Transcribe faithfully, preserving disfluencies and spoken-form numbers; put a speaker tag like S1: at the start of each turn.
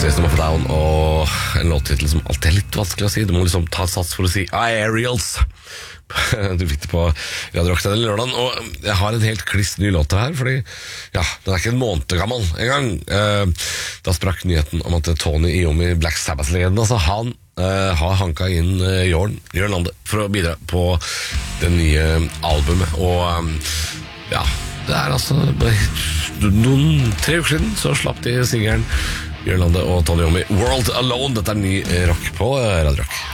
S1: System of a Down og en låttitel som alltid er litt vanskelig å si. Du må liksom ta et sats for å si Aerials. Du fikk det på Radio Rock denne lørdagen. Og jeg har en helt kliss ny låt her, fordi ja, den er ikke en måned gammel en gang. eh, Da sprakk nyheten om at Tony Iommi, Black Sabbath-legenden, altså han eh, har hanka inn eh, Jørn, Jørn Lande for å bidra på det nye albumet. Og eh, ja, det er altså noen tre uker siden så slapp de singeren Jørn Lande og Tony Iommi, World Alone. Dette er ny rock på Radio Rock.